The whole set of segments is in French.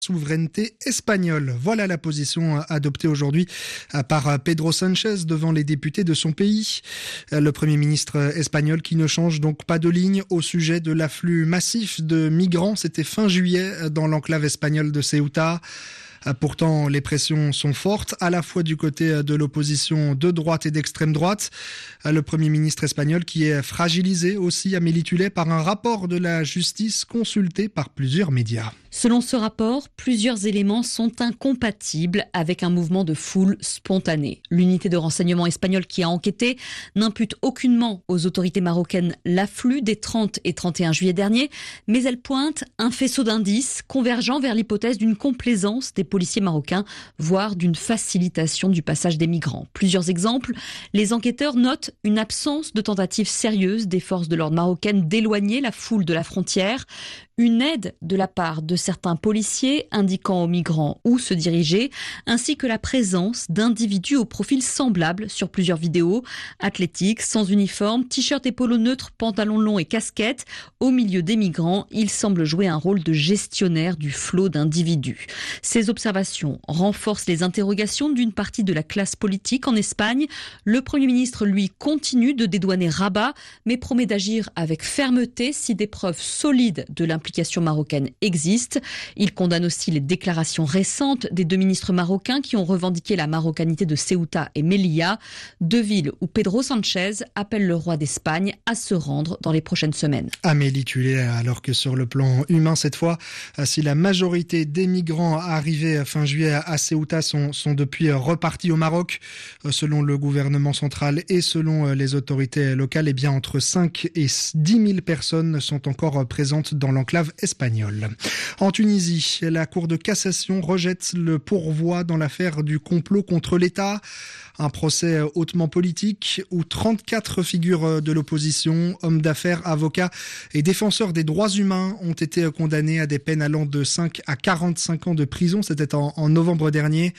souveraineté espagnole. Voilà la position adoptée aujourd'hui par Pedro Sánchez devant les députés de son pays. Le Premier ministre espagnol qui ne change donc pas de ligne au sujet de l'afflux massif de migrants. C'était fin juillet dans l'enclave espagnole de Ceuta. Pourtant, les pressions sont fortes, à la fois du côté de l'opposition de droite et d'extrême droite. Le Premier ministre espagnol qui est fragilisé aussi, Amélie Tullet, par un rapport de la justice consulté par plusieurs médias. Selon ce rapport, plusieurs éléments sont incompatibles avec un mouvement de foule spontané. L'unité de renseignement espagnole qui a enquêté n'impute aucunement aux autorités marocaines l'afflux des 30 et 31 juillet dernier, mais elle pointe un faisceau d'indices convergeant vers l'hypothèse d'une complaisance des policiers marocains, voire d'une facilitation du passage des migrants. Plusieurs exemples. Les enquêteurs notent une absence de tentative sérieuse des forces de l'ordre marocaines d'éloigner la foule de la frontière, une aide de la part de certains policiers indiquant aux migrants où se diriger, ainsi que la présence d'individus au profil semblable sur plusieurs vidéos, athlétiques, sans uniforme, t-shirt et polo neutre, pantalon long et casquette. Au milieu des migrants, ils semblent jouer un rôle de gestionnaire du flot d'individus. Ces observations renforcent les interrogations d'une partie de la classe politique en Espagne. Le Premier ministre, lui, continue de dédouaner Rabat, mais promet d'agir avec fermeté si des preuves solides de l'implication marocaine existent. Il condamne aussi les déclarations récentes des deux ministres marocains qui ont revendiqué la marocanité de Ceuta et Melilla, deux villes où Pedro Sánchez appelle le roi d'Espagne à se rendre dans les prochaines semaines. Amélie Tullet, alors que sur le plan humain cette fois, si la majorité des migrants arrivés fin juillet à Ceuta sont depuis repartis au Maroc, selon le gouvernement central et selon les autorités locales, eh bien entre 5 et 10 000 personnes sont encore présentes dans l'enclave espagnole. En Tunisie, la Cour de cassation rejette le pourvoi dans l'affaire du complot contre l'État. Un procès hautement politique où 34 figures de l'opposition, hommes d'affaires, avocats et défenseurs des droits humains ont été condamnés à des peines allant de 5 à 45 ans de prison. C'était en novembre dernier.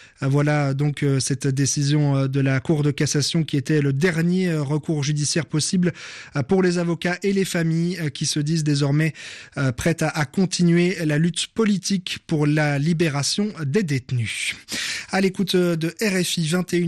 Voilà donc cette décision de la Cour de cassation qui était le dernier recours judiciaire possible pour les avocats et les familles qui se disent désormais prêtes à continuer la lutte politique pour la libération des détenus. À l'écoute de RFI,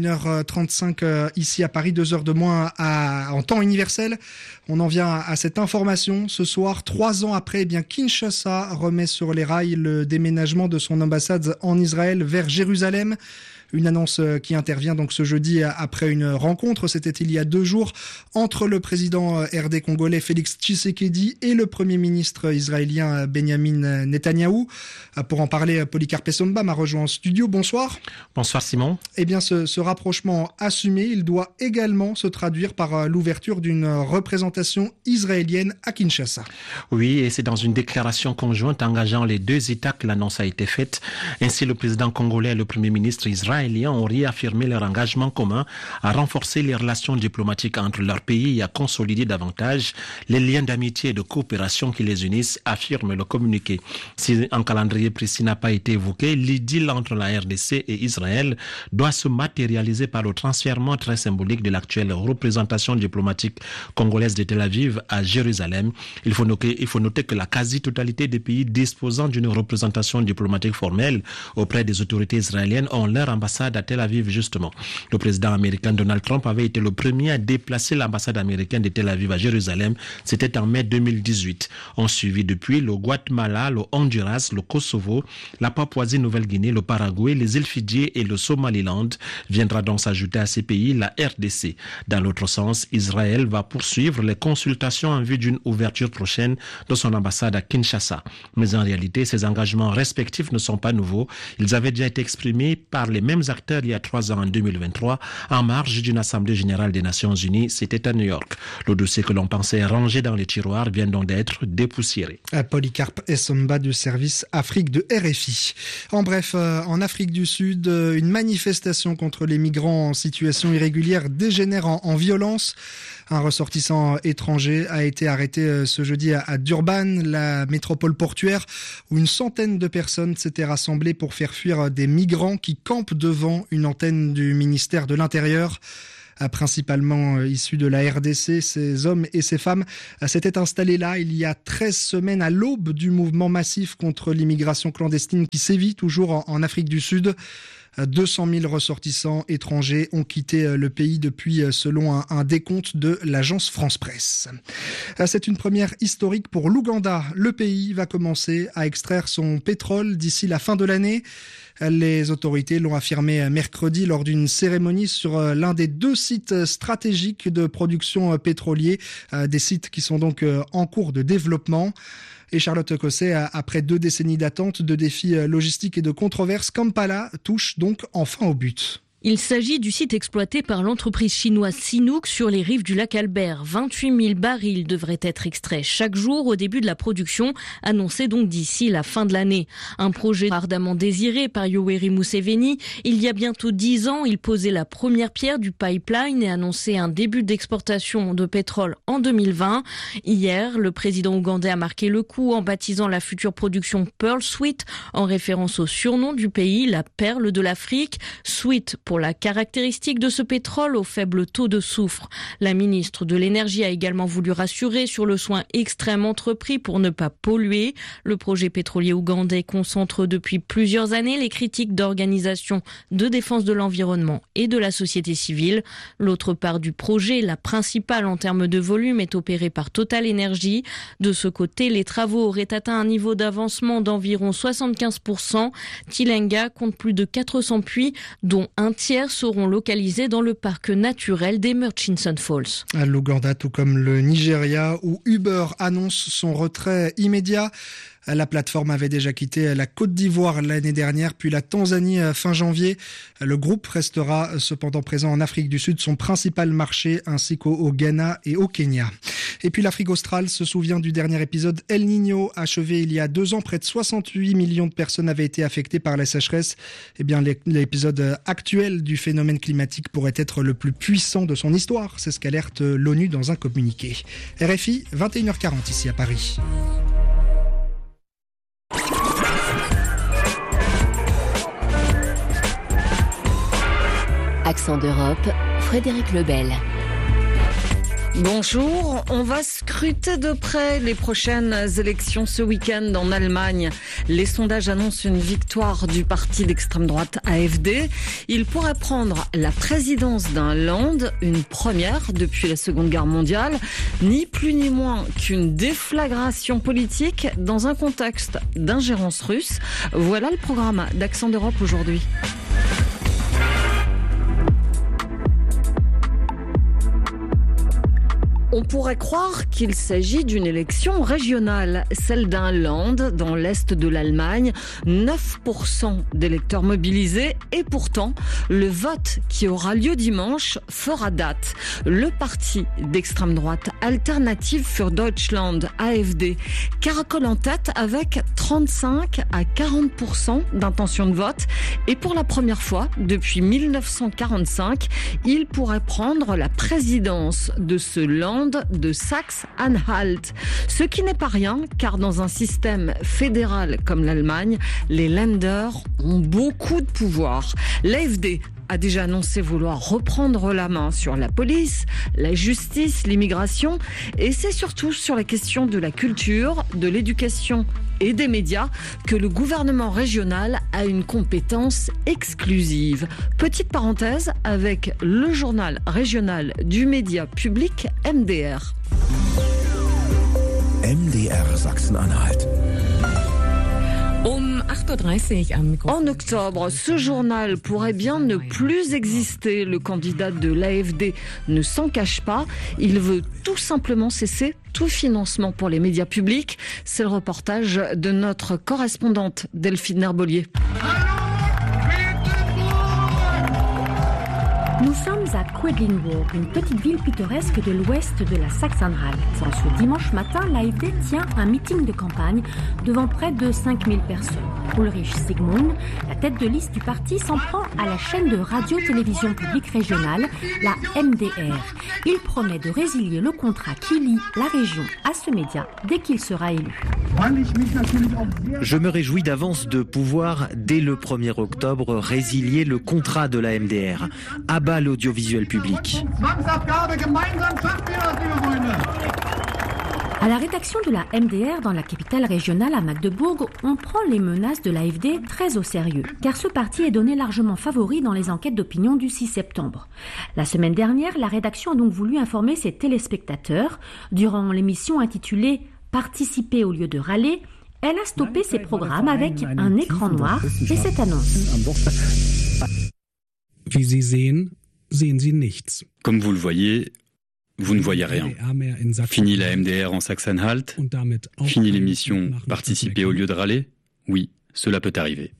21h35 ici à Paris, 2 heures de moins en temps universel. On en vient à cette information. Ce soir, 3 ans après, eh bien Kinshasa remet sur les rails le déménagement de son ambassade en Israël vers Jérusalem. Une annonce qui intervient donc ce jeudi après une rencontre, c'était il y a 2 jours, entre le président RD congolais Félix Tshisekedi et le premier ministre israélien Benjamin Netanyahou. Pour en parler, Policarpe Essomba m'a rejoint en studio. Bonsoir. Bonsoir Simon. Eh bien, ce rapprochement assumé, il doit également se traduire par l'ouverture d'une représentation israélienne à Kinshasa. Oui, et c'est dans une déclaration conjointe engageant les deux États que l'annonce a été faite. Ainsi, le président congolais et le premier ministre israélien ont réaffirmé leur engagement commun à renforcer les relations diplomatiques entre leurs pays et à consolider davantage les liens d'amitié et de coopération qui les unissent, affirme le communiqué. Si un calendrier précis n'a pas été évoqué, l'idylle entre la RDC et Israël doit se matérialiser par le transfèrement très symbolique de l'actuelle représentation diplomatique congolaise de Tel Aviv à Jérusalem. Il faut noter que la quasi-totalité des pays disposant d'une représentation diplomatique formelle auprès des autorités israéliennes ont leur ambassade à Tel Aviv, justement. Le président américain Donald Trump avait été le premier à déplacer l'ambassade américaine de Tel Aviv à Jérusalem. C'était en mai 2018. On suivi depuis le Guatemala, le Honduras, le Kosovo, la Papouasie-Nouvelle-Guinée, le Paraguay, les îles Fidji et le Somaliland. Viendra donc s'ajouter à ces pays la RDC. Dans l'autre sens, Israël va poursuivre les consultations en vue d'une ouverture prochaine de son ambassade à Kinshasa. Mais en réalité, ces engagements respectifs ne sont pas nouveaux. Ils avaient déjà été exprimés par les mêmes acteurs il y a 3 ans en 2023 en marge d'une assemblée générale des Nations Unies. C'était à New York. Le dossier que l'on pensait rangé dans les tiroirs vient donc d'être dépoussiéré. Policarpe Essomba du service Afrique de RFI. En bref, en Afrique du Sud, une manifestation contre les migrants en situation irrégulière dégénère en violence. Un ressortissant étranger a été arrêté ce jeudi à Durban, la métropole portuaire, où une centaine de personnes s'étaient rassemblées pour faire fuir des migrants qui campent devant une antenne du ministère de l'Intérieur. principalement issus de la RDC. Ces hommes et ces femmes s'étaient installés là il y a 13 semaines à l'aube du mouvement massif contre l'immigration clandestine qui sévit toujours en Afrique du Sud. 200 000 ressortissants étrangers ont quitté le pays depuis, selon un décompte de l'agence France Presse. C'est une première historique pour l'Ouganda. Le pays va commencer à extraire son pétrole d'ici la fin de l'année. Les autorités l'ont affirmé mercredi lors d'une cérémonie sur l'un des 2 sites stratégiques de production pétrolier, des sites qui sont donc en cours de développement. Et Charlotte Cosset, après 2 décennies d'attente, de défis logistiques et de controverses, Kampala touche donc enfin au but. Il s'agit du site exploité par l'entreprise chinoise Sinopec sur les rives du lac Albert. 28 000 barils devraient être extraits chaque jour au début de la production, annoncé donc d'ici la fin de l'année. Un projet ardemment désiré par Yoweri Museveni. Il y a bientôt 10 ans, il posait la première pierre du pipeline et annonçait un début d'exportation de pétrole en 2020. Hier, le président ougandais a marqué le coup en baptisant la future production Pearl Sweet, en référence au surnom du pays, la perle de l'Afrique. Sweet pour la caractéristique de ce pétrole au faible taux de soufre. La ministre de l'Énergie a également voulu rassurer sur le soin extrême entrepris pour ne pas polluer. Le projet pétrolier ougandais concentre depuis plusieurs années les critiques d'organisations de défense de l'environnement et de la société civile. L'autre part du projet, la principale en termes de volume, est opérée par Total Energy. De ce côté, les travaux auraient atteint un niveau d'avancement d'environ 75%. Tilenga compte plus de 400 puits, dont un tiers seront localisés dans le parc naturel des Murchison Falls. L'Ouganda, tout comme le Nigeria, où Uber annonce son retrait immédiat. La plateforme avait déjà quitté la Côte d'Ivoire l'année dernière, puis la Tanzanie fin janvier. Le groupe restera cependant présent en Afrique du Sud, son principal marché, ainsi qu'au Ghana et au Kenya. Et puis l'Afrique australe se souvient du dernier épisode El Niño, achevé il y a 2 ans. Près de 68 millions de personnes avaient été affectées par la sécheresse. Eh bien, l'épisode actuel du phénomène climatique pourrait être le plus puissant de son histoire. C'est ce qu'alerte l'ONU dans un communiqué. RFI, 21h40 ici à Paris. Accent d'Europe, Frédéric Lebel. Bonjour, on va scruter de près les prochaines élections ce week-end en Allemagne. Les sondages annoncent une victoire du parti d'extrême droite AfD. Il pourrait prendre la présidence d'un Land, une première depuis la Seconde Guerre mondiale, ni plus ni moins qu'une déflagration politique dans un contexte d'ingérence russe. Voilà le programme d'Accent d'Europe aujourd'hui. On pourrait croire qu'il s'agit d'une élection régionale, celle d'un Land dans l'est de l'Allemagne, 9% d'électeurs mobilisés et pourtant le vote qui aura lieu dimanche fera date. Le parti d'extrême droite Alternative für Deutschland, AfD, caracole en tête avec 35 à 40% d'intention de vote et pour la première fois depuis 1945, il pourrait prendre la présidence de ce Land de Saxe-Anhalt. Ce qui n'est pas rien, car dans un système fédéral comme l'Allemagne, les Länder ont beaucoup de pouvoir. L'AfD a déjà annoncé vouloir reprendre la main sur la police, la justice, l'immigration, et c'est surtout sur la question de la culture, de l'éducation et des médias que le gouvernement régional a une compétence exclusive. Petite parenthèse avec le journal régional du média public MDR. MDR Sachsen-Anhalt. En octobre, ce journal pourrait bien ne plus exister. Le candidat de l'AfD ne s'en cache pas. Il veut tout simplement cesser tout financement pour les médias publics. C'est le reportage de notre correspondante Delphine Herbolier. Nous sommes à Quedlinburg, une petite ville pittoresque de l'ouest de la Saxe-Anhalt. Ce dimanche matin, l'AfD tient un meeting de campagne devant près de 5000 personnes. Ulrich Sigmund, la tête de liste du parti, s'en prend à la chaîne de radio-télévision publique régionale, la MDR. Il promet de résilier le contrat qui lie la région à ce média dès qu'il sera élu. Je me réjouis d'avance de pouvoir, dès le 1er octobre, résilier le contrat de la MDR. bat l'audiovisuel public. À la rédaction de la MDR dans la capitale régionale à Magdebourg, on prend les menaces de l'AfD très au sérieux, car ce parti est donné largement favori dans les enquêtes d'opinion du 6 septembre. La semaine dernière, la rédaction a donc voulu informer ses téléspectateurs. Durant l'émission intitulée « Participer au lieu de râler », elle a stoppé ses programmes avec un écran noir et cette annonce. Comme vous le voyez, vous ne voyez rien. Fini la MDR en Sachsen-Anhalt. Fini l'émission « Participer au lieu de râler ». Oui, cela peut arriver.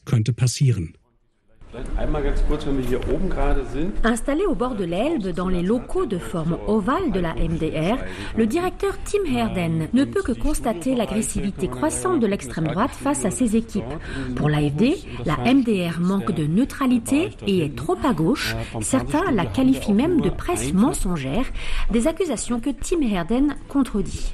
Installé au bord de l'Elbe, dans les locaux de forme ovale de la MDR, le directeur Tim Herden ne peut que constater l'agressivité croissante de l'extrême droite face à ses équipes. Pour l'AfD, la MDR manque de neutralité et est trop à gauche. Certains la qualifient même de presse mensongère, des accusations que Tim Herden contredit.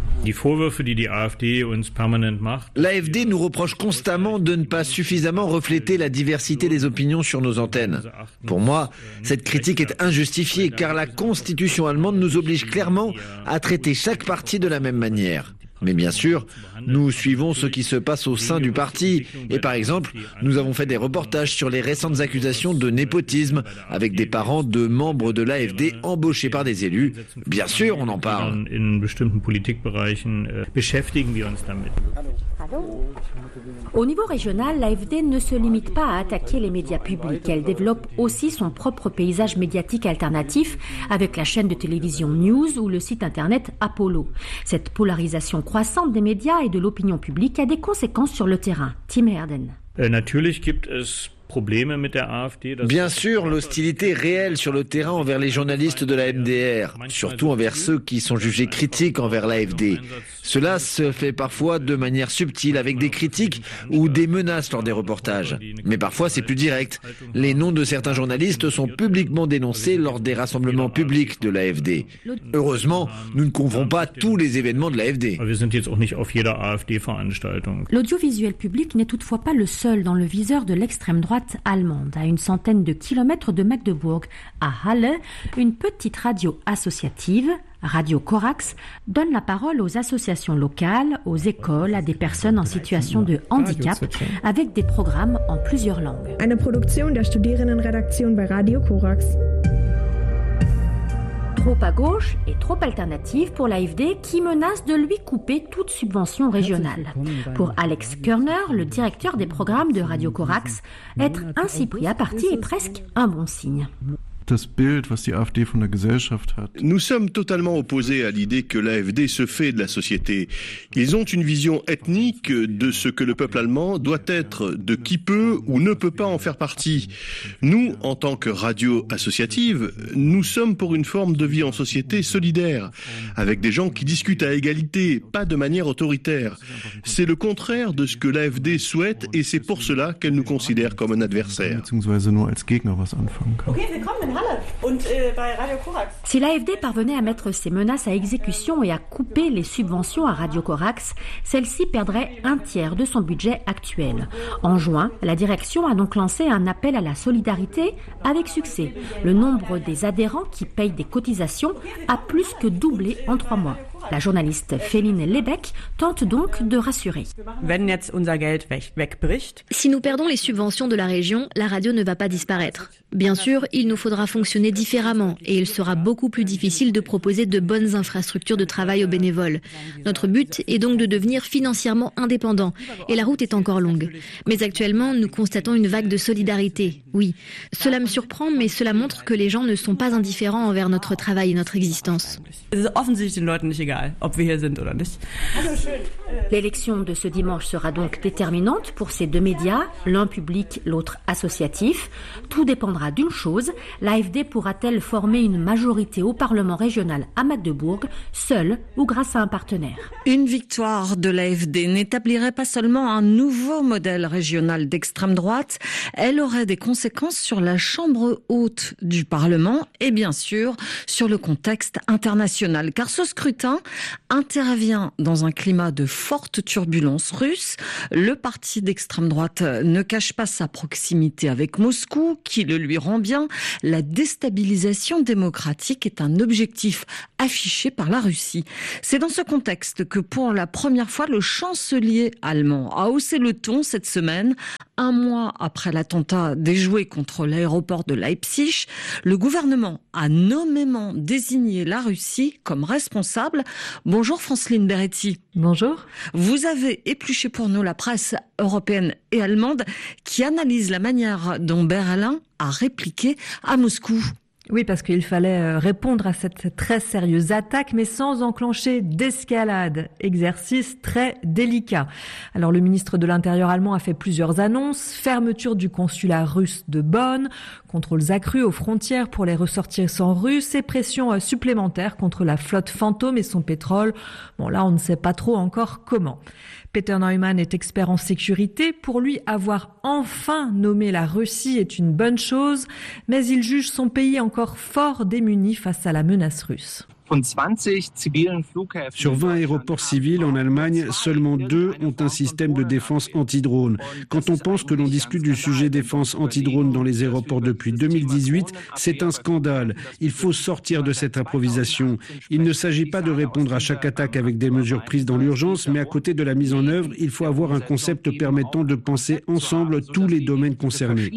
L'AfD nous reproche constamment de ne pas suffisamment refléter la diversité des opinions sur nos antennes. Pour moi, cette critique est injustifiée car la Constitution allemande nous oblige clairement à traiter chaque parti de la même manière. Mais bien sûr, nous suivons ce qui se passe au sein du parti. Et par exemple, nous avons fait des reportages sur les récentes accusations de népotisme avec des parents de membres de l'AfD embauchés par des élus. Bien sûr, on en parle. Au niveau régional, l'AfD ne se limite pas à attaquer les médias publics. Elle développe aussi son propre paysage médiatique alternatif avec la chaîne de télévision News ou le site internet Apollo. Cette polarisation croissante des médias et de l'opinion publique a des conséquences sur le terrain. Tim Herden. Bien sûr, l'hostilité réelle sur le terrain envers les journalistes de la MDR, surtout envers ceux qui sont jugés critiques envers l'AfD. Cela se fait parfois de manière subtile avec des critiques ou des menaces lors des reportages. Mais parfois c'est plus direct. Les noms de certains journalistes sont publiquement dénoncés lors des rassemblements publics de l'AfD. Heureusement, nous ne couvrons pas tous les événements de l'AfD. L'audiovisuel public n'est toutefois pas le seul dans le viseur de l'extrême droite allemande. À une centaine de kilomètres de Magdebourg, à Halle, une petite radio associative, Radio Corax, donne la parole aux associations locales, aux écoles, à des personnes en situation de handicap, avec des programmes en plusieurs langues. Eine Produktion der Studierendenredaktion bei Radio Corax. Trop à gauche et trop alternative pour l'AfD qui menace de lui couper toute subvention régionale. Pour Alex Körner, le directeur des programmes de Radio Corax, être ainsi pris à partie est presque un bon signe. Nous sommes totalement opposés à l'idée que l'AfD se fait de la société. Ils ont une vision ethnique de ce que le peuple allemand doit être, de qui peut ou ne peut pas en faire partie. Nous, en tant que radio associative, nous sommes pour une forme de vie en société solidaire, avec des gens qui discutent à égalité, pas de manière autoritaire. C'est le contraire de ce que l'AfD souhaite et c'est pour cela qu'elle nous considère comme un adversaire. Si l'AfD parvenait à mettre ses menaces à exécution et à couper les subventions à Radio Corax, celle-ci perdrait un tiers de son budget actuel. En juin, la direction a donc lancé un appel à la solidarité avec succès. Le nombre des adhérents qui payent des cotisations a plus que doublé en 3 mois. La journaliste Féline Lebec tente donc de rassurer. Si nous perdons les subventions de la région, la radio ne va pas disparaître. Bien sûr, il nous faudra fonctionner différemment et il sera beaucoup plus difficile de proposer de bonnes infrastructures de travail aux bénévoles. Notre but est donc de devenir financièrement indépendant et la route est encore longue. Mais actuellement, nous constatons une vague de solidarité. Oui, cela me surprend, mais cela montre que les gens ne sont pas indifférents envers notre travail et notre existence. L'élection de ce dimanche sera donc déterminante pour ces deux médias, l'un public, l'autre associatif. Tout dépendra d'une chose, l'AfD pourra-t-elle former une majorité au Parlement régional à Magdebourg, seule ou grâce à un partenaire? Une victoire de l'AfD n'établirait pas seulement un nouveau modèle régional d'extrême droite, elle aurait des conséquences sur la Chambre haute du Parlement et bien sûr sur le contexte international. Car ce scrutin intervient dans un climat de forte turbulence russe. Le parti d'extrême droite ne cache pas sa proximité avec Moscou, qui le lui rend bien. La déstabilisation démocratique est un objectif affiché par la Russie. C'est dans ce contexte que pour la première fois, le chancelier allemand a haussé le ton cette semaine. Un mois après l'attentat déjoué contre l'aéroport de Leipzig, le gouvernement a nommément désigné la Russie comme responsable. Bonjour Franceline Beretti. Bonjour. Vous avez épluché pour nous la presse européenne et allemande qui analyse la manière dont Berlin a répliqué à Moscou. Oui, parce qu'il fallait répondre à cette très sérieuse attaque, mais sans enclencher d'escalade. Exercice très délicat. Alors, le ministre de l'Intérieur allemand a fait plusieurs annonces. Fermeture du consulat russe de Bonn, contrôles accrus aux frontières pour les ressortissants russes et pression supplémentaire contre la flotte fantôme et son pétrole. Bon, là, on ne sait pas trop encore comment. Peter Neumann est expert en sécurité. Pour lui, avoir enfin nommé la Russie est une bonne chose, mais il juge son pays encore fort démuni face à la menace russe. Sur 20 aéroports civils en Allemagne, seulement 2 ont un système de défense anti-drone. Quand on pense que l'on discute du sujet défense anti-drone dans les aéroports depuis 2018, c'est un scandale. Il faut sortir de cette improvisation. Il ne s'agit pas de répondre à chaque attaque avec des mesures prises dans l'urgence, mais à côté de la mise en œuvre, il faut avoir un concept permettant de penser ensemble tous les domaines concernés.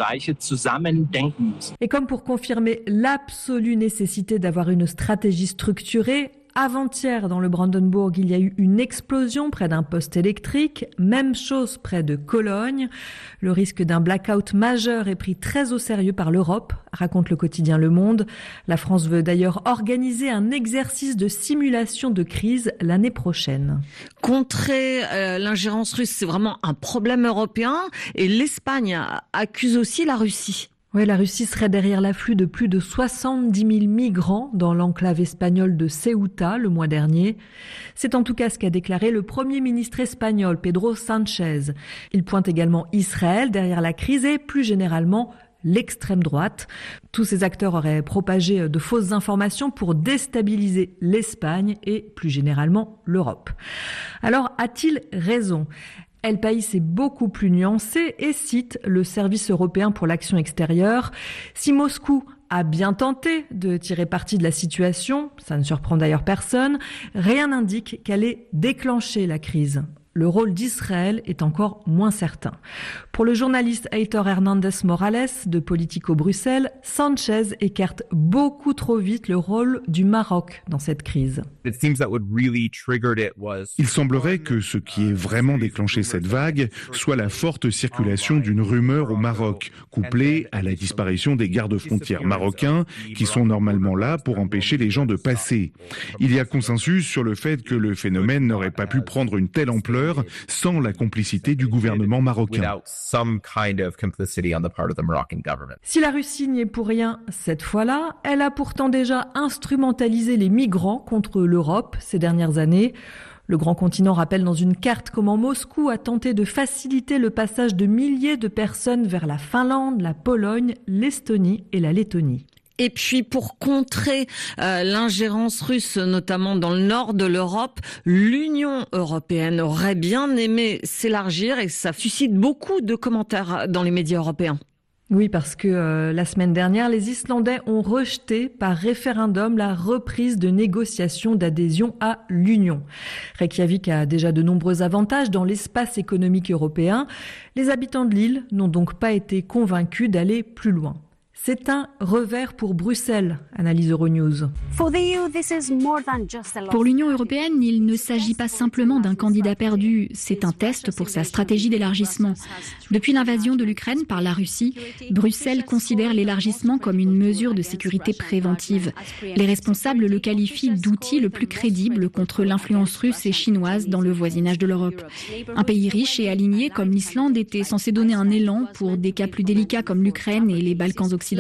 Et comme pour confirmer l'absolue nécessité d'avoir une stratégie structurée, avant-hier dans le Brandenburg, il y a eu une explosion près d'un poste électrique, même chose près de Cologne. Le risque d'un blackout majeur est pris très au sérieux par l'Europe, raconte le quotidien Le Monde. La France veut d'ailleurs organiser un exercice de simulation de crise l'année prochaine. Contrer l'ingérence russe, c'est vraiment un problème européen et l'Espagne accuse aussi la Russie. Oui, la Russie serait derrière l'afflux de plus de 70 000 migrants dans l'enclave espagnole de Ceuta le mois dernier. C'est en tout cas ce qu'a déclaré le Premier ministre espagnol, Pedro Sánchez. Il pointe également Israël derrière la crise et plus généralement l'extrême droite. Tous ces acteurs auraient propagé de fausses informations pour déstabiliser l'Espagne et plus généralement l'Europe. Alors, a-t-il raison ? El País est beaucoup plus nuancé et cite le Service européen pour l'action extérieure. Si Moscou a bien tenté de tirer parti de la situation, ça ne surprend d'ailleurs personne, rien n'indique qu'elle ait déclenché la crise. Le rôle d'Israël est encore moins certain. Pour le journaliste Heitor Hernandez Morales de Politico Bruxelles, Sanchez écarte beaucoup trop vite le rôle du Maroc dans cette crise. Il semblerait que ce qui ait vraiment déclenché cette vague soit la forte circulation d'une rumeur au Maroc, couplée à la disparition des gardes-frontières marocains qui sont normalement là pour empêcher les gens de passer. Il y a consensus sur le fait que le phénomène n'aurait pas pu prendre une telle ampleur sans la complicité du gouvernement marocain. Si la Russie n'y est pour rien cette fois-là, elle a pourtant déjà instrumentalisé les migrants contre l'Europe ces dernières années. Le grand continent rappelle dans une carte comment Moscou a tenté de faciliter le passage de milliers de personnes vers la Finlande, la Pologne, l'Estonie et la Lettonie. Et puis pour contrer l'ingérence russe, notamment dans le nord de l'Europe, l'Union européenne aurait bien aimé s'élargir et ça suscite beaucoup de commentaires dans les médias européens. Oui, parce que la semaine dernière, les Islandais ont rejeté par référendum la reprise de négociations d'adhésion à l'Union. Reykjavik a déjà de nombreux avantages dans l'espace économique européen. Les habitants de l'île n'ont donc pas été convaincus d'aller plus loin. C'est un revers pour Bruxelles, analyse Euronews. Pour l'Union européenne, il ne s'agit pas simplement d'un candidat perdu, c'est un test pour sa stratégie d'élargissement. Depuis l'invasion de l'Ukraine par la Russie, Bruxelles considère l'élargissement comme une mesure de sécurité préventive. Les responsables le qualifient d'outil le plus crédible contre l'influence russe et chinoise dans le voisinage de l'Europe. Un pays riche et aligné comme l'Islande était censé donner un élan pour des cas plus délicats comme l'Ukraine et les Balkans occidentaux.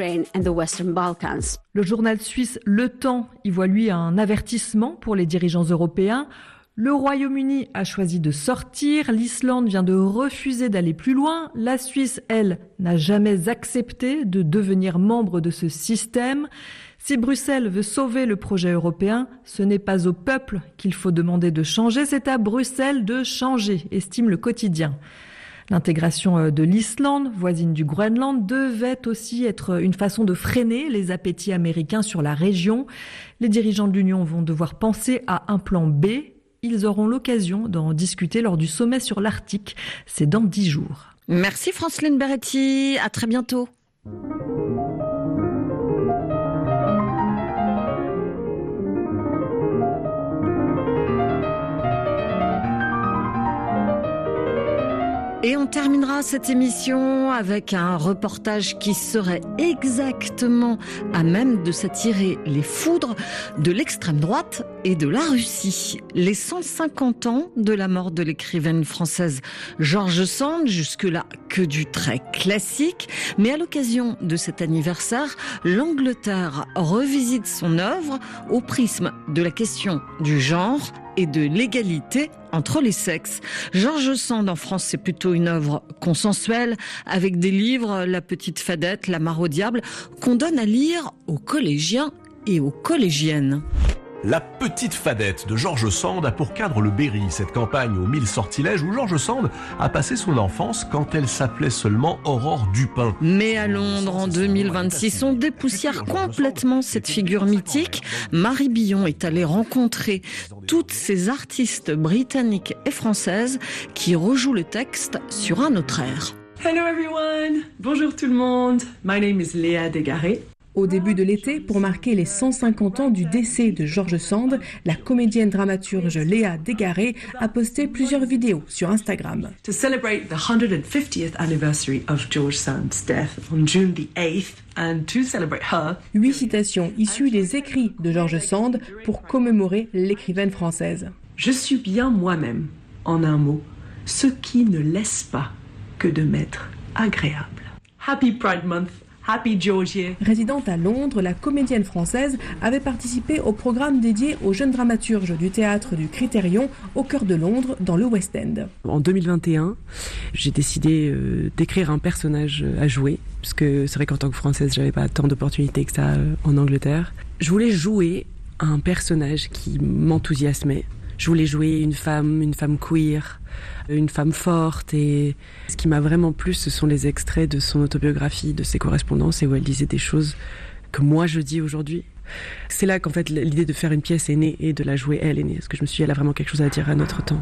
Le journal suisse Le Temps y voit lui un avertissement pour les dirigeants européens. Le Royaume-Uni a choisi de sortir, l'Islande vient de refuser d'aller plus loin, la Suisse, elle, n'a jamais accepté de devenir membre de ce système. Si Bruxelles veut sauver le projet européen, ce n'est pas au peuple qu'il faut demander de changer, c'est à Bruxelles de changer, estime le Quotidien. L'intégration de l'Islande, voisine du Groenland, devait aussi être une façon de freiner les appétits américains sur la région. Les dirigeants de l'Union vont devoir penser à un plan B. Ils auront l'occasion d'en discuter lors du sommet sur l'Arctique. C'est dans 10 jours. Merci Franceline Beretti, à très bientôt. Et on terminera cette émission avec un reportage qui serait exactement à même de s'attirer les foudres de l'extrême droite et de la Russie. Les 150 ans de la mort de l'écrivaine française George Sand, jusque-là que du très classique. Mais à l'occasion de cet anniversaire, l'Angleterre revisite son œuvre au prisme de la question du genre et de l'égalité entre les sexes. George Sand en France, c'est plutôt une œuvre consensuelle avec des livres, La Petite Fadette, La Mare au Diable, qu'on donne à lire aux collégiens et aux collégiennes. La Petite Fadette de George Sand a pour cadre le Berry, cette campagne aux 1000 sortilèges où George Sand a passé son enfance quand elle s'appelait seulement Aurore Dupin. Mais à Londres, en 2026, on dépoussière complètement cette figure mythique. Marie Billon est allée rencontrer toutes ces artistes britanniques et françaises qui rejouent le texte sur un autre air. Hello everyone! Bonjour tout le monde! My name is Léa Desgarrets. Au début de l'été, pour marquer les 150 ans du décès de George Sand, la comédienne dramaturge Léa Desgarrets a posté plusieurs vidéos sur Instagram. To celebrate the 150th anniversary of George Sand's death on June the 8th and to celebrate her. 8 citations issues des écrits de George Sand pour commémorer l'écrivaine française. Je suis bien moi-même, en un mot, ce qui ne laisse pas que de m'être agréable. Happy Pride Month! Happy Georgie. Résidente à Londres, la comédienne française avait participé au programme dédié aux jeunes dramaturges du théâtre du Critérion au cœur de Londres, dans le West End. En 2021, j'ai décidé d'écrire un personnage à jouer, parce que c'est vrai qu'en tant que Française, j'avais pas tant d'opportunités que ça en Angleterre. Je voulais jouer un personnage qui m'enthousiasmait. Je voulais jouer une femme queer, une femme forte, et ce qui m'a vraiment plu, ce sont les extraits de son autobiographie, de ses correspondances, et où elle disait des choses que moi je dis aujourd'hui. C'est là qu'en fait l'idée de faire une pièce est née et de la jouer elle est née, parce que je me suis dit elle a vraiment quelque chose à dire à notre temps.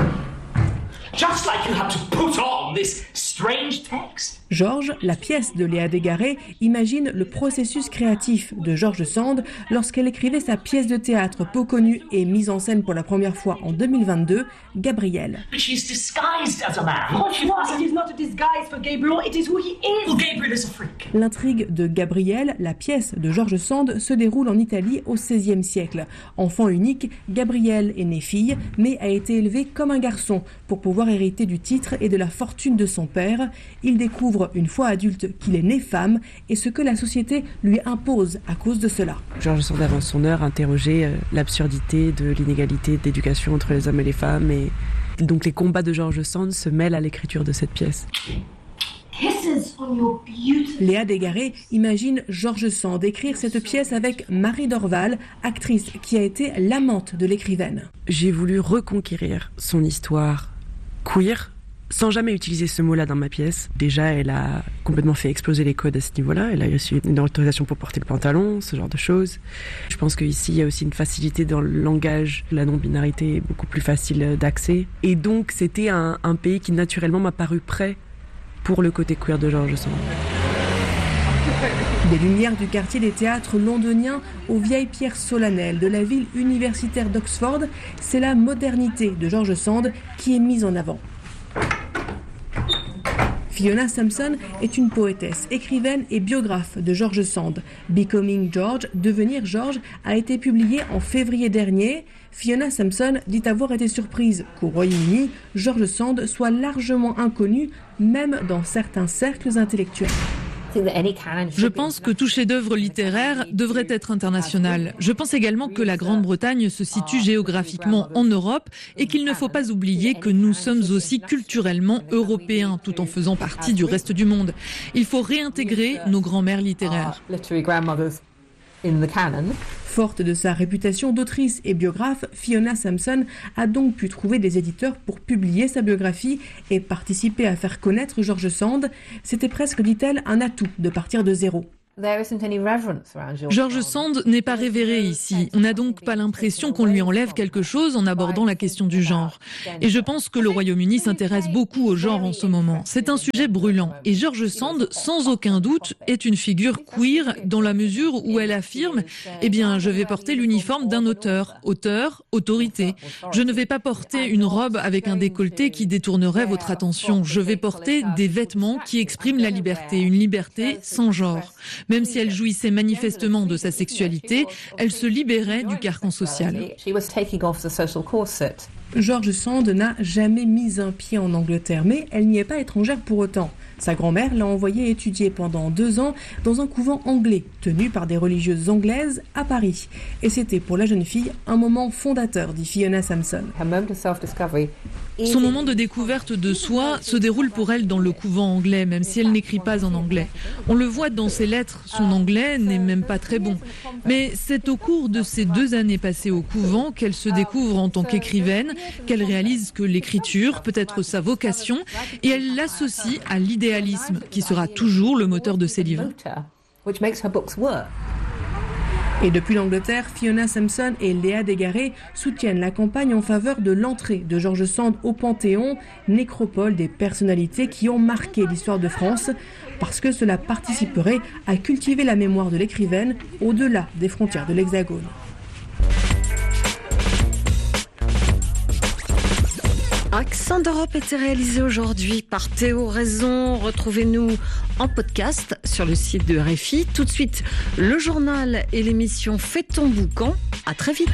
Just like you have to put on this strange text. Georges, la pièce de Léa Desgarrets, imagine le processus créatif de George Sand lorsqu'elle écrivait sa pièce de théâtre peu connue et mise en scène pour la première fois en 2022, Gabriel. But she's disguised as a man. It is not a disguise for Gabriel, it is who he is. Well, Gabriel is a freak. L'intrigue de Gabriel, la pièce de George Sand, se déroule en Italie au XVIe siècle. Enfant unique, Gabriel est né fille, mais a été élevé comme un garçon pour pouvoir hériter du titre et de la fortune de son père. Il découvre une fois adulte qu'il est né femme et ce que la société lui impose à cause de cela. George Sand, avant son heure, interrogeait l'absurdité de l'inégalité d'éducation entre les hommes et les femmes, et donc les combats de George Sand se mêlent à l'écriture de cette pièce. Léa Desgarrets imagine George Sand écrire cette pièce avec Marie Dorval, actrice qui a été l'amante de l'écrivaine. J'ai voulu reconquérir son histoire queer, sans jamais utiliser ce mot-là dans ma pièce. Déjà, elle a complètement fait exploser les codes à ce niveau-là. Elle a reçu une autorisation pour porter le pantalon, ce genre de choses. Je pense qu'ici, il y a aussi une facilité dans le langage. La non-binarité est beaucoup plus facile d'accès. Et donc, c'était un pays qui, naturellement, m'a paru prêt pour le côté queer de George Sand. Des lumières du quartier des théâtres londoniens aux vieilles pierres solennelles de la ville universitaire d'Oxford, c'est la modernité de George Sand qui est mise en avant. Fiona Sampson est une poétesse, écrivaine et biographe de George Sand. Becoming George, Devenir George, a été publié en février dernier. Fiona Sampson dit avoir été surprise qu'au Royaume-Uni, George Sand soit largement inconnu, même dans certains cercles intellectuels. Je pense que tout chef-d'œuvre littéraire devrait être international. Je pense également que la Grande-Bretagne se situe géographiquement en Europe et qu'il ne faut pas oublier que nous sommes aussi culturellement européens, tout en faisant partie du reste du monde. Il faut réintégrer nos grands-mères littéraires. Forte de sa réputation d'autrice et biographe, Fiona Sampson a donc pu trouver des éditeurs pour publier sa biographie et participer à faire connaître George Sand. C'était presque, dit-elle, un atout de partir de zéro. George Sand n'est pas révéré ici. On n'a donc pas l'impression qu'on lui enlève quelque chose en abordant la question du genre. Et je pense que le Royaume-Uni s'intéresse beaucoup au genre en ce moment. C'est un sujet brûlant. Et George Sand, sans aucun doute, est une figure queer dans la mesure où elle affirme « Eh bien, je vais porter l'uniforme d'un auteur. Auteur, autorité. Je ne vais pas porter une robe avec un décolleté qui détournerait votre attention. Je vais porter des vêtements qui expriment la liberté. Une liberté sans genre. » Même si elle jouissait manifestement de sa sexualité, elle se libérait du carcan social. George Sand n'a jamais mis un pied en Angleterre, mais elle n'y est pas étrangère pour autant. Sa grand-mère l'a envoyée étudier pendant 2 ans dans un couvent anglais, tenu par des religieuses anglaises à Paris. Et c'était pour la jeune fille un moment fondateur, dit Fiona Sampson. Son moment de découverte de soi se déroule pour elle dans le couvent anglais, même si elle n'écrit pas en anglais. On le voit dans ses lettres, son anglais n'est même pas très bon. Mais c'est au cours de ces 2 années passées au couvent qu'elle se découvre en tant qu'écrivaine, qu'elle réalise que l'écriture peut être sa vocation, et elle l'associe à l'idéalisme, qui sera toujours le moteur de ses livres. Et depuis l'Angleterre, Fiona Sampson et Léa Desgarret soutiennent la campagne en faveur de l'entrée de George Sand au Panthéon, nécropole des personnalités qui ont marqué l'histoire de France, parce que cela participerait à cultiver la mémoire de l'écrivaine au-delà des frontières de l'Hexagone. Accent d'Europe était réalisé aujourd'hui par Théo Raison. Retrouvez-nous en podcast sur le site de RFI. Tout de suite, le journal et l'émission Fais ton boucan. À très vite.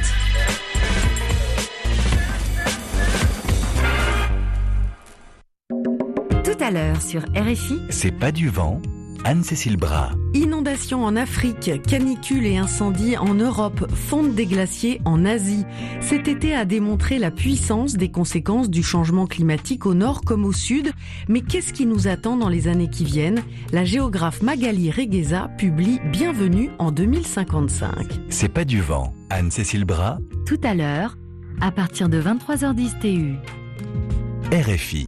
Tout à l'heure sur RFI. C'est pas du vent. Anne-Cécile Bras. Inondations en Afrique, canicules et incendies en Europe, fonte des glaciers en Asie. Cet été a démontré la puissance des conséquences du changement climatique au nord comme au sud. Mais qu'est-ce qui nous attend dans les années qui viennent ? La géographe Magali Regueza publie Bienvenue en 2055. C'est pas du vent. Anne-Cécile Bras. Tout à l'heure, à partir de 23h10 TU. RFI.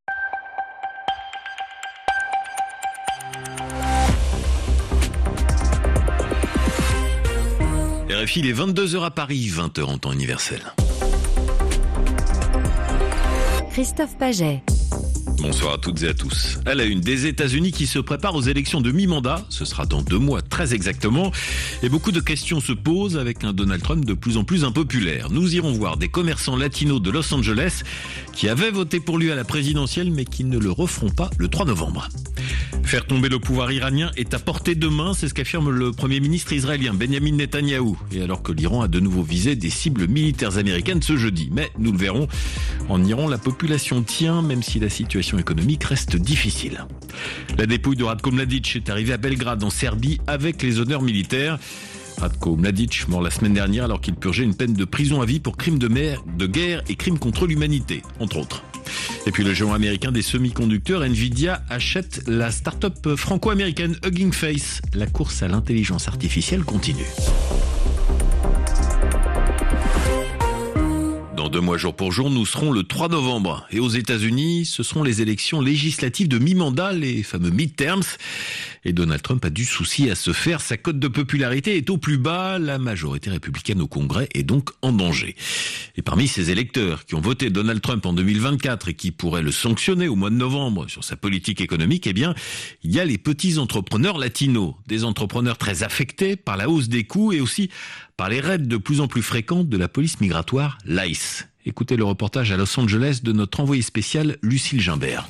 RFI, il est 22h à Paris, 20h en temps universel. Christophe Paget. Bonsoir à toutes et à tous. À la une, des États-Unis qui se préparent aux élections de mi-mandat. Ce sera dans 2 mois, très exactement. Et beaucoup de questions se posent avec un Donald Trump de plus en plus impopulaire. Nous irons voir des commerçants latinos de Los Angeles qui avaient voté pour lui à la présidentielle, mais qui ne le referont pas le 3 novembre. Faire tomber le pouvoir iranien est à portée de main, c'est ce qu'affirme le Premier ministre israélien Benjamin Netanyahou. Et alors que l'Iran a de nouveau visé des cibles militaires américaines ce jeudi. Mais nous le verrons, en Iran, la population tient, même si la situation économique reste difficile. La dépouille de Ratko Mladic est arrivée à Belgrade, en Serbie, avec les honneurs militaires. Ratko Mladic, mort la semaine dernière alors qu'il purgeait une peine de prison à vie pour crimes de guerre et crimes contre l'humanité, entre autres. Et puis le géant américain des semi-conducteurs, Nvidia, achète la start-up franco-américaine Hugging Face. La course à l'intelligence artificielle continue. Dans 2 mois jour pour jour, nous serons le 3 novembre. Et aux États-Unis, ce seront les élections législatives de mi-mandat, les fameux midterms. Et Donald Trump a du souci à se faire. Sa cote de popularité est au plus bas. La majorité républicaine au Congrès est donc en danger. Et parmi ces électeurs qui ont voté Donald Trump en 2024 et qui pourraient le sanctionner au mois de novembre sur sa politique économique, eh bien, il y a les petits entrepreneurs latinos. Des entrepreneurs très affectés par la hausse des coûts et aussi par les raids de plus en plus fréquents de la police migratoire, l'ICE. Écoutez le reportage à Los Angeles de notre envoyé spécial Lucille Gimbert.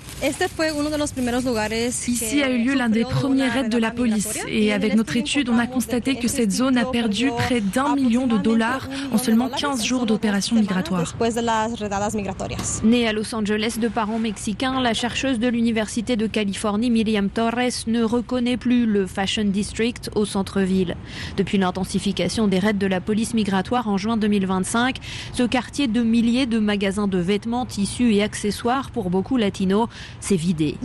Ici a eu lieu l'un des premiers raids de la police et avec notre étude, on a constaté que cette zone a perdu près d'$1 million en seulement 15 jours d'opérations migratoires. Née à Los Angeles de parents mexicains, la chercheuse de l'Université de Californie, Miriam Torres, ne reconnaît plus le Fashion District au centre-ville. Depuis l'intensification des raids de la police migratoire en juin 2025, ce quartier de milliers milliers de magasins de vêtements, tissus et accessoires pour beaucoup latinos s'est vidé.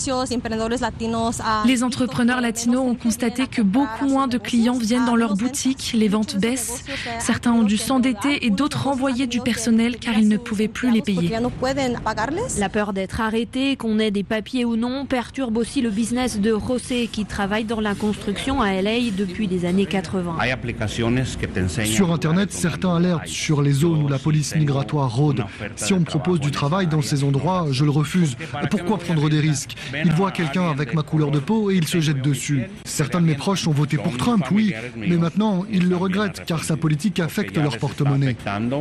Les entrepreneurs latinos ont constaté que beaucoup moins de clients viennent dans leurs boutiques, les ventes baissent. Certains ont dû s'endetter et d'autres renvoyer du personnel car ils ne pouvaient plus les payer. La peur d'être arrêté, qu'on ait des papiers ou non, perturbe aussi le business de José qui travaille dans la construction à LA depuis les années 80. Sur Internet, certains alertent sur les zones où la police migratoire rôde. Si on me propose du travail dans ces endroits, je le refuse. Pourquoi prendre des risques ? Ils voient quelqu'un avec ma couleur de peau et ils se jettent dessus. Certains de mes proches ont voté pour Trump, oui, mais maintenant ils le regrettent car sa politique affecte leur porte-monnaie.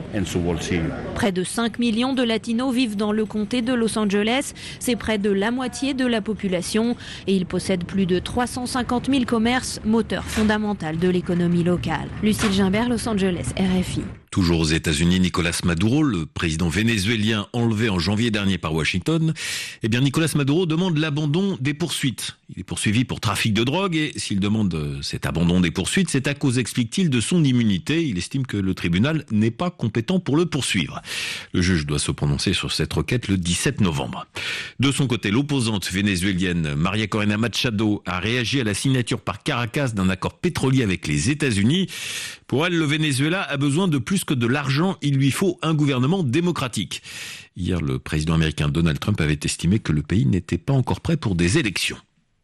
Près de 5 millions de latinos vivent dans le comté de Los Angeles. C'est près de la moitié de la population et ils possèdent plus de 350 000 commerces, moteur fondamental de l'économie locale. Lucille Gimbert, Los Angeles, RFI. Toujours aux États-Unis, Nicolas Maduro, le président vénézuélien enlevé en janvier dernier par Washington, Nicolas Maduro demande l'abandon des poursuites. Il est poursuivi pour trafic de drogue et s'il demande cet abandon des poursuites, c'est à cause, explique-t-il, de son immunité. Il estime que le tribunal n'est pas compétent pour le poursuivre. Le juge doit se prononcer sur cette requête le 17 novembre. De son côté, l'opposante vénézuélienne María Corina Machado a réagi à la signature par Caracas d'un accord pétrolier avec les États-Unis. Pour elle, le Venezuela a besoin de plus que de l'argent, il lui faut un gouvernement démocratique. Hier, le président américain Donald Trump avait estimé que le pays n'était pas encore prêt pour des élections.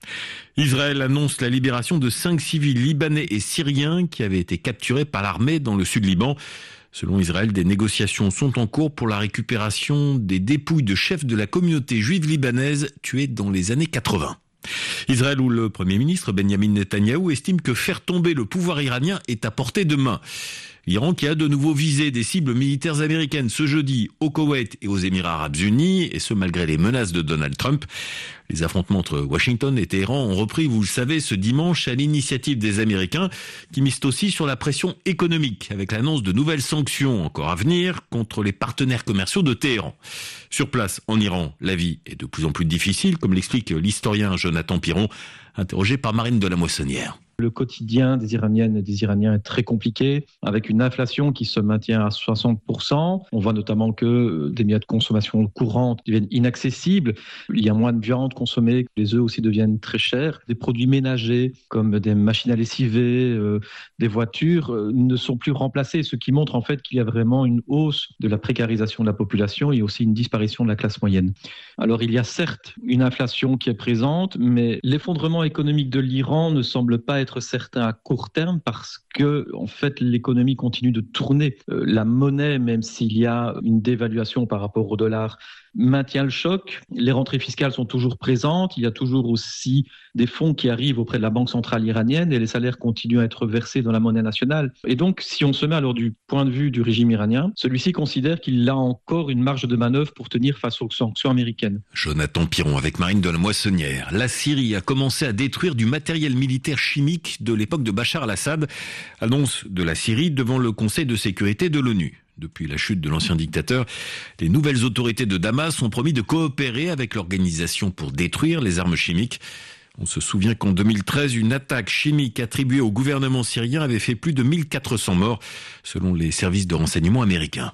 Israël annonce la libération de 5 civils libanais et syriens qui avaient été capturés par l'armée dans le sud Liban. Selon Israël, des négociations sont en cours pour la récupération des dépouilles de chefs de la communauté juive libanaise tués dans les années 80. Israël, où le Premier ministre Benjamin Netanyahou estime que faire tomber le pouvoir iranien est à portée de main. L'Iran qui a de nouveau visé des cibles militaires américaines ce jeudi au Koweït et aux Émirats arabes unis, et ce malgré les menaces de Donald Trump. Les affrontements entre Washington et Téhéran ont repris, vous le savez, ce dimanche à l'initiative des Américains qui misent aussi sur la pression économique avec l'annonce de nouvelles sanctions encore à venir contre les partenaires commerciaux de Téhéran. Sur place, en Iran, la vie est de plus en plus difficile, comme l'explique l'historien Jonathan Piron, interrogé par Marine de la Moissonnière. Le quotidien des Iraniennes et des Iraniens est très compliqué, avec une inflation qui se maintient à 60%. On voit notamment que des biens de consommation courante deviennent inaccessibles. Il y a moins de viande consommée, les œufs aussi deviennent très chers. Des produits ménagers, comme des machines à lessiver, des voitures, ne sont plus remplacés, ce qui montre en fait qu'il y a vraiment une hausse de la précarisation de la population et aussi une disparition de la classe moyenne. Alors il y a certes une inflation qui est présente, mais l'effondrement économique de l'Iran ne semble pas être certain à court terme parce que en fait l'économie continue de tourner. La monnaie, même s'il y a une dévaluation par rapport au dollar, maintient le choc. Les rentrées fiscales sont toujours présentes. Il y a toujours aussi des fonds qui arrivent auprès de la Banque centrale iranienne et les salaires continuent à être versés dans la monnaie nationale. Et donc, si on se met alors du point de vue du régime iranien, celui-ci considère qu'il a encore une marge de manœuvre pour tenir face aux sanctions américaines. Jonathan Piron avec Marine de la Moissonnière. La Syrie a commencé à détruire du matériel militaire chimique de l'époque de Bachar al-Assad. Annonce de la Syrie devant le Conseil de sécurité de l'ONU. Depuis la chute de l'ancien dictateur, les nouvelles autorités de Damas ont promis de coopérer avec l'organisation pour détruire les armes chimiques. On se souvient qu'en 2013, une attaque chimique attribuée au gouvernement syrien avait fait plus de 1400 morts, selon les services de renseignement américains.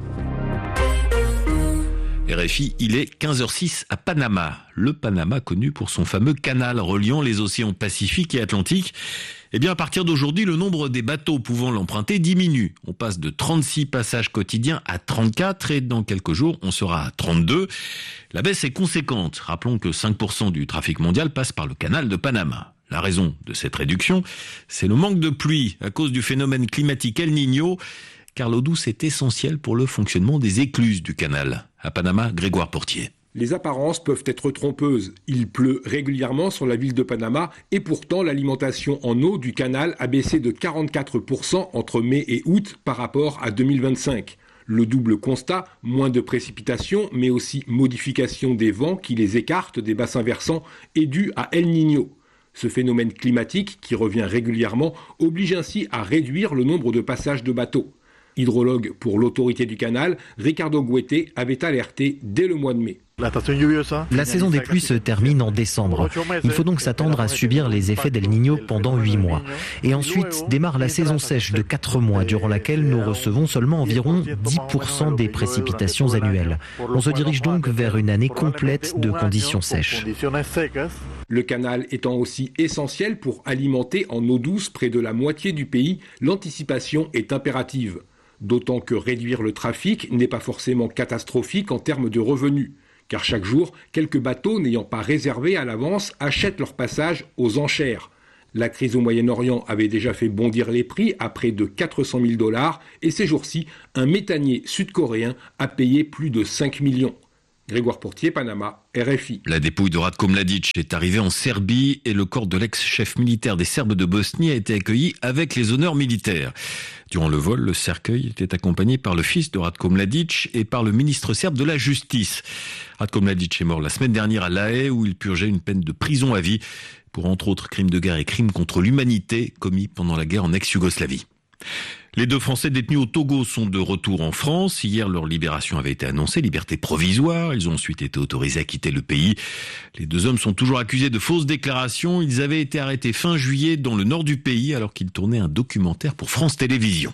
RFI, il est 15h06 à Panama. Le Panama connu pour son fameux canal reliant les océans Pacifique et Atlantique. Eh bien, à partir d'aujourd'hui, le nombre des bateaux pouvant l'emprunter diminue. On passe de 36 passages quotidiens à 34 et dans quelques jours, on sera à 32. La baisse est conséquente. Rappelons que 5% du trafic mondial passe par le canal de Panama. La raison de cette réduction, c'est le manque de pluie à cause du phénomène climatique El Niño, car l'eau douce est essentielle pour le fonctionnement des écluses du canal. À Panama, Grégoire Portier. Les apparences peuvent être trompeuses. Il pleut régulièrement sur la ville de Panama et pourtant l'alimentation en eau du canal a baissé de 44% entre mai et août par rapport à 2025. Le double constat, moins de précipitations mais aussi modification des vents qui les écartent des bassins versants, est dû à El Niño. Ce phénomène climatique, qui revient régulièrement, oblige ainsi à réduire le nombre de passages de bateaux. Hydrologue pour l'autorité du canal, Ricardo Guete avait alerté dès le mois de mai. La saison des pluies se termine en décembre. Il faut donc s'attendre à subir les effets d'El Niño pendant 8 mois. Et ensuite démarre la saison sèche de 4 mois, durant laquelle nous recevons seulement environ 10% des précipitations annuelles. On se dirige donc vers une année complète de conditions sèches. Le canal étant aussi essentiel pour alimenter en eau douce près de la moitié du pays, l'anticipation est impérative. D'autant que réduire le trafic n'est pas forcément catastrophique en termes de revenus. Car chaque jour, quelques bateaux n'ayant pas réservé à l'avance achètent leur passage aux enchères. La crise au Moyen-Orient avait déjà fait bondir les prix à près de 400 000 $ et ces jours-ci, un méthanier sud-coréen a payé plus de 5 millions. Grégoire Portier, Panama, RFI. La dépouille de Ratko Mladic est arrivée en Serbie et le corps de l'ex-chef militaire des Serbes de Bosnie a été accueilli avec les honneurs militaires. Durant le vol, le cercueil était accompagné par le fils de Ratko Mladic et par le ministre serbe de la Justice. Ratko Mladic est mort la semaine dernière à La Haye où il purgeait une peine de prison à vie pour entre autres crimes de guerre et crimes contre l'humanité commis pendant la guerre en ex-Yougoslavie. Les 2 Français détenus au Togo sont de retour en France. Hier, leur libération avait été annoncée, liberté provisoire. Ils ont ensuite été autorisés à quitter le pays. Les 2 hommes sont toujours accusés de fausses déclarations. Ils avaient été arrêtés fin juillet dans le nord du pays alors qu'ils tournaient un documentaire pour France Télévisions.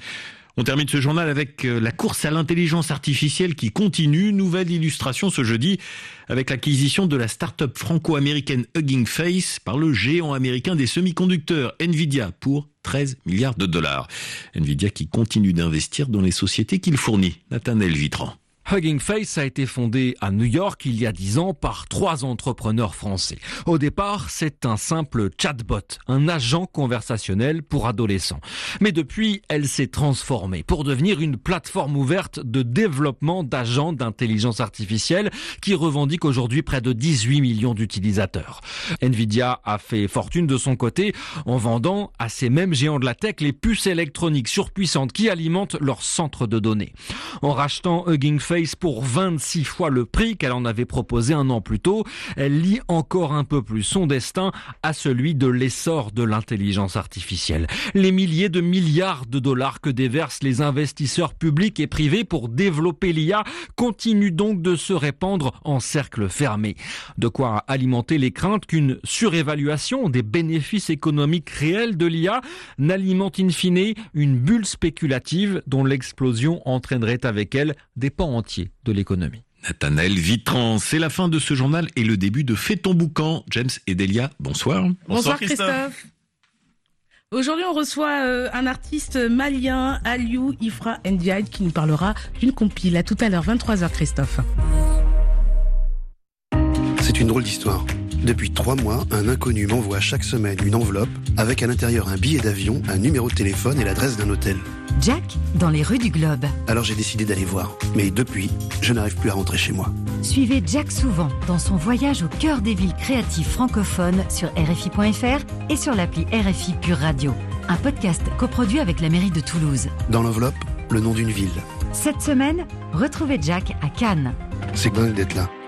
On termine ce journal avec la course à l'intelligence artificielle qui continue. Nouvelle illustration ce jeudi avec l'acquisition de la start-up franco-américaine Hugging Face par le géant américain des semi-conducteurs Nvidia pour 13 milliards de dollars. Nvidia qui continue d'investir dans les sociétés qu'il fournit. Nathanaël Vitran. Hugging Face a été fondé à New York il y a 10 ans par 3 entrepreneurs français. Au départ, c'est un simple chatbot, un agent conversationnel pour adolescents. Mais depuis, elle s'est transformée pour devenir une plateforme ouverte de développement d'agents d'intelligence artificielle qui revendique aujourd'hui près de 18 millions d'utilisateurs. Nvidia a fait fortune de son côté en vendant à ces mêmes géants de la tech les puces électroniques surpuissantes qui alimentent leur centre de données. En rachetant Hugging Face pour 26 fois le prix qu'elle en avait proposé un an plus tôt, elle lie encore un peu plus son destin à celui de l'essor de l'intelligence artificielle. Les milliers de milliards de dollars que déversent les investisseurs publics et privés pour développer l'IA continuent donc de se répandre en cercle fermé. De quoi alimenter les craintes qu'une surévaluation des bénéfices économiques réels de l'IA n'alimente in fine une bulle spéculative dont l'explosion entraînerait avec elle des pans entiers de l'économie. Nathanaël Vitran, c'est la fin de ce journal et le début de Fais ton boucan. James et Delia, bonsoir. Bonsoir Christophe. Aujourd'hui, on reçoit un artiste malien, Aliou Ifra Ndiaye, qui nous parlera d'une compile. À tout à l'heure, 23h Christophe. C'est une drôle d'histoire. Depuis 3 mois, un inconnu m'envoie chaque semaine une enveloppe avec à l'intérieur un billet d'avion, un numéro de téléphone et l'adresse d'un hôtel. Jack, dans les rues du Globe. Alors j'ai décidé d'aller voir. Mais depuis, je n'arrive plus à rentrer chez moi. Suivez Jack souvent dans son voyage au cœur des villes créatives francophones sur RFI.fr et sur l'appli RFI Pure Radio. Un podcast coproduit avec la mairie de Toulouse. Dans l'enveloppe, le nom d'une ville. Cette semaine, retrouvez Jack à Cannes. C'est dingue d'être là.